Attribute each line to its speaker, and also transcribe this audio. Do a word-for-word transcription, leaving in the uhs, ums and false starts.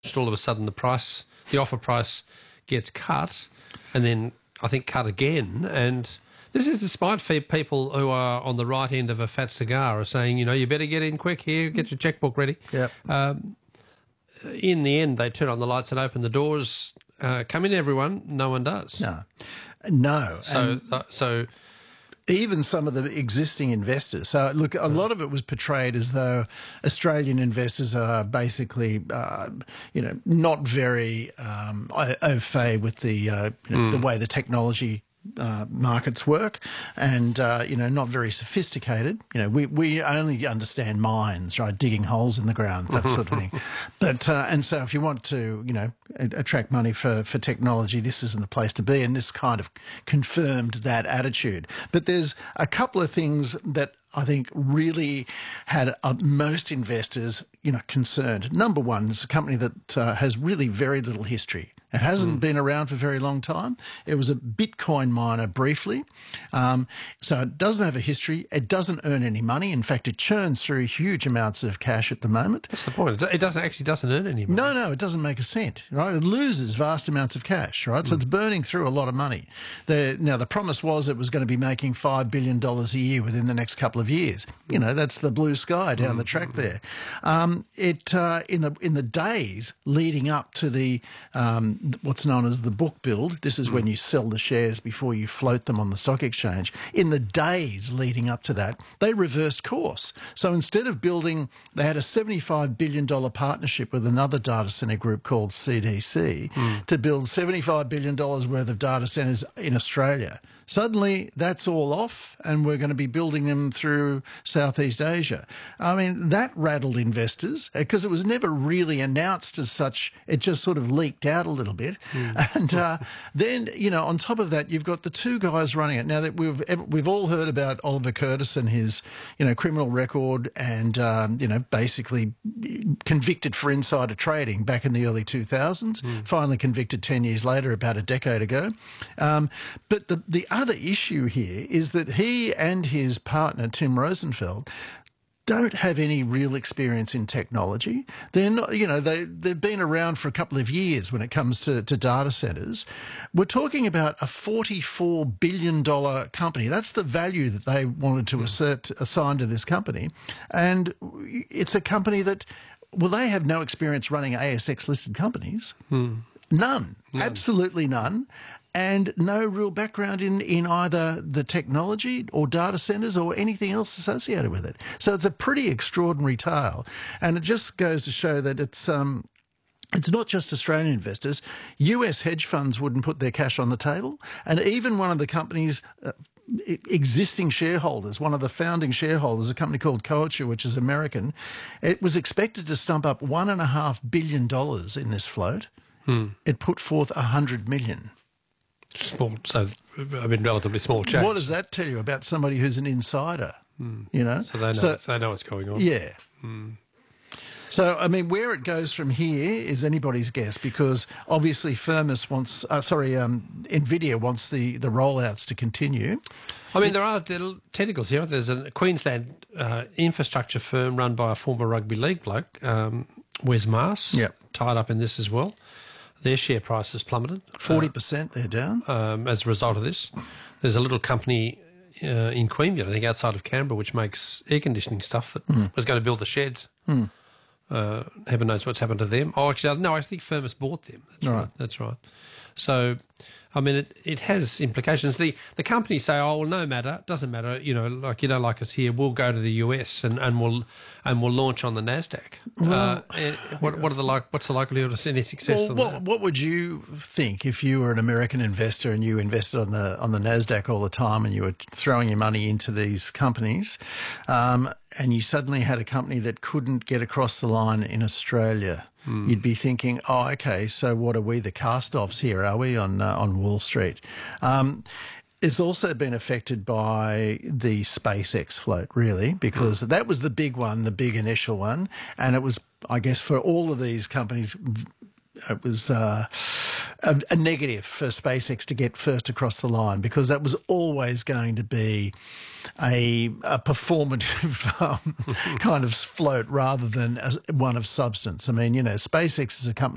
Speaker 1: all of a sudden the price, the offer price gets cut, and then I think cut again. And this is despite people who are on the right end of a fat cigar are saying, you know, you better get in quick here, get your checkbook ready.
Speaker 2: Yep.
Speaker 1: Um, in the end, they turn on the lights and open the doors. Uh, come in, everyone. No one does.
Speaker 2: No. No.
Speaker 1: So, uh, so
Speaker 2: even some of the existing investors. So, look, a lot of it was portrayed as though Australian investors are basically, uh, you know, not very um, au fait with the uh, you know,
Speaker 1: mm.
Speaker 2: the way the technology Uh, markets work, and uh, you know, not very sophisticated. You know, we we only understand mines, right, digging holes in the ground, that sort of thing. But uh, and so, if you want to, you know, attract money for for technology, this isn't the place to be. And this kind of confirmed that attitude. But there's a couple of things that I think really had uh, most investors, you know, concerned. Number one, it's a company that uh, has really very little history. It hasn't mm. been around for a very long time. It was a Bitcoin miner briefly. Um, so it doesn't have a history. It doesn't earn any money. In fact, it churns through huge amounts of cash at the moment.
Speaker 1: That's the point. It doesn't actually doesn't earn any money.
Speaker 2: No, no, it doesn't make a cent, right? It loses vast amounts of cash, right? So mm. it's burning through a lot of money. The, now, the promise was it was going to be making five billion dollars a year within the next couple of years. You know, that's the blue sky down mm. the track there. Um, it uh, in the in the days leading up to the um, what's known as the book build. This is mm. when you sell the shares before you float them on the stock exchange. In the days leading up to that, they reversed course. So instead of building, they had a seventy-five billion dollars partnership with another data centre group called C D C mm. to build seventy-five billion dollars worth of data centres in Australia. Suddenly, that's all off, and we're going to be building them through Southeast Asia. I mean, that rattled investors because it was never really announced as such. It just sort of leaked out a little bit. Mm. And uh, then, you know, on top of that, you've got the two guys running it. Now, that we've we've all heard about Oliver Curtis and his, you know, criminal record and, um, you know, basically convicted for insider trading back in the early two thousands, mm. finally convicted ten years later, about a decade ago. Um, but the, the other issue here is that he and his partner, Tim Rosenfeld, don't have any real experience in technology. They're not, you know, they, they've been around for a couple of years when it comes to, to data centres. We're talking about a forty-four billion dollars company. That's the value that they wanted to assert, assign to this company. And it's a company that, well, they have no experience running A S X-listed companies. Hmm. None. None. Absolutely none. And no real background in, in either the technology or data centres or anything else associated with it. So it's a pretty extraordinary tale. And it just goes to show that it's um, it's not just Australian investors. U S hedge funds wouldn't put their cash on the table. And even one of the company's uh, existing shareholders, one of the founding shareholders, a company called Coacher, which is American, it was expected to stump up one and a half billion dollars in this float. Hmm. It put forth a hundred million.
Speaker 1: Small, so I mean, relatively small change.
Speaker 2: What does that tell you about somebody who's an insider?
Speaker 1: Mm.
Speaker 2: You know,
Speaker 1: so they know,
Speaker 2: so,
Speaker 1: they know what's going on.
Speaker 2: Yeah.
Speaker 1: Mm.
Speaker 2: So I mean, where it goes from here is anybody's guess, because obviously Firmus wants, uh, sorry, um, Nvidia wants the the rollouts to continue.
Speaker 1: I mean, there are technicals here. There's a Queensland uh, infrastructure firm run by a former rugby league bloke, um, Wes Maas,
Speaker 2: yep.
Speaker 1: tied up in this as well. Their share price has plummeted.
Speaker 2: forty percent uh, they're down.
Speaker 1: Um, as a result of this. There's a little company uh, in Queanbeyan, I think outside of Canberra, which makes air conditioning stuff that mm. was going to build the sheds.
Speaker 2: Mm.
Speaker 1: Uh, heaven knows what's happened to them. Oh, actually, no, I think Firmus bought them. That's right. right. That's right. So, I mean, it, it has implications. The the companies say, oh, well, no matter, doesn't matter, you know, like you don't like us here, we'll go to the U S and, and we'll and we'll launch on the NASDAQ. Well, uh, and what, what are the like? What's the likelihood of any success
Speaker 2: well,
Speaker 1: on
Speaker 2: what,
Speaker 1: that?
Speaker 2: What would you think if you were an American investor and you invested on the on the NASDAQ all the time and you were throwing your money into these companies, um, and you suddenly had a company that couldn't get across the line in Australia? Mm. You'd be thinking, oh, okay, so what are we, the cast-offs here, are we, on uh, on Wall Street? Um, it's also been affected by the SpaceX float, really, because mm. that was the big one, the big initial one, and it was, I guess, for all of these companies, it was uh, a, a negative for SpaceX to get first across the line, because that was always going to be a, a performative um, kind of float rather than as one of substance. I mean, you know, SpaceX is a company